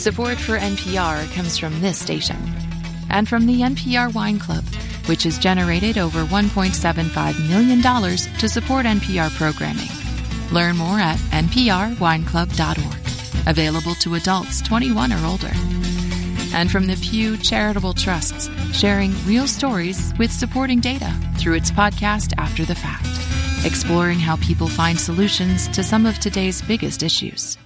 Support for NPR comes from this station and from the NPR Wine Club, which has generated over $1.75 million to support NPR programming. Learn more at nprwineclub.org. Available to adults 21 or older. And from the Pew Charitable Trusts, sharing real stories with supporting data through its podcast After the Fact, exploring how people find solutions to some of today's biggest issues.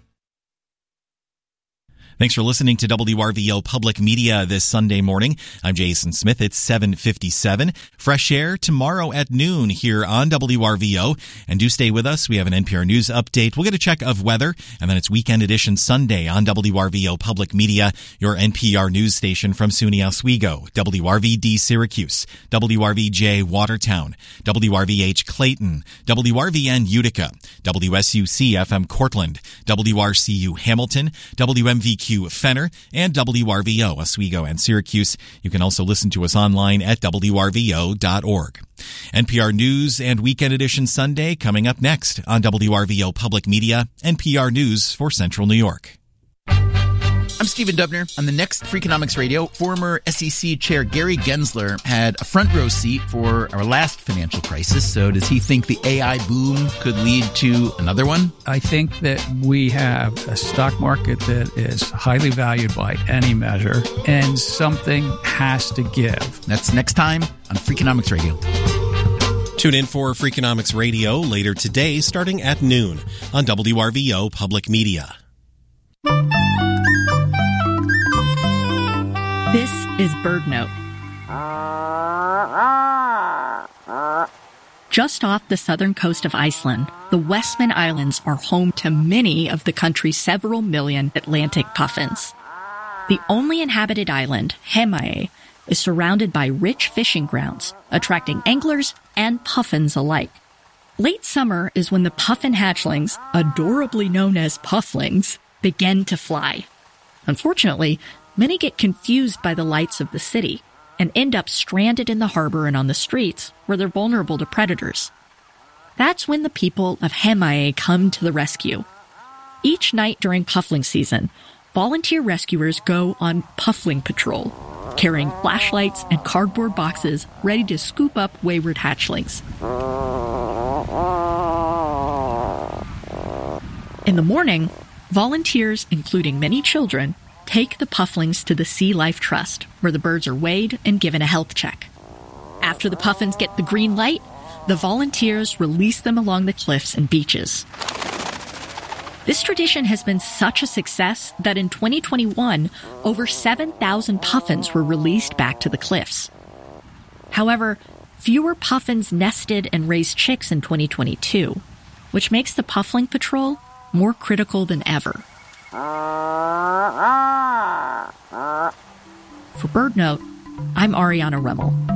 Thanks for listening to WRVO Public Media this Sunday morning. I'm Jason Smith. It's 7:57. Fresh air tomorrow at noon here on WRVO. And do stay with us. We have an NPR News update. We'll get a check of weather. And then it's Weekend Edition Sunday on WRVO Public Media, your NPR news station from SUNY Oswego, WRVD Syracuse, WRVJ Watertown, WRVH Clayton, WRVN Utica, WSUC FM Cortland, WRCU Hamilton, WMVQ Fenner, and WRVO Oswego and Syracuse. You can also listen to us online at WRVO.org. NPR News and Weekend Edition Sunday coming up next on WRVO Public Media, NPR News for Central New York. I'm Stephen Dubner. On the next Freakonomics Radio, former SEC Chair Gary Gensler had a front row seat for our last financial crisis. So does he think the AI boom could lead to another one? I think that we have a stock market that is highly valued by any measure, and something has to give. That's next time on Freakonomics Radio. Tune in for Freakonomics Radio later today starting at noon on WRVO Public Media. This is BirdNote. Just off the southern coast of Iceland, the Westman Islands are home to many of the country's several million Atlantic puffins. The only inhabited island, Heimaey, is surrounded by rich fishing grounds, attracting anglers and puffins alike. Late summer is when the puffin hatchlings, adorably known as pufflings, begin to fly. Unfortunately, many get confused by the lights of the city and end up stranded in the harbor and on the streets where they're vulnerable to predators. That's when the people of Heimaey come to the rescue. Each night during puffling season, volunteer rescuers go on puffling patrol, carrying flashlights and cardboard boxes ready to scoop up wayward hatchlings. In the morning, volunteers, including many children, take the pufflings to the Sea Life Trust, where the birds are weighed and given a health check. After the puffins get the green light, the volunteers release them along the cliffs and beaches. This tradition has been such a success that in 2021, over 7,000 puffins were released back to the cliffs. However, fewer puffins nested and raised chicks in 2022, which makes the puffling patrol more critical than ever. For BirdNote, I'm Ariana Remmel.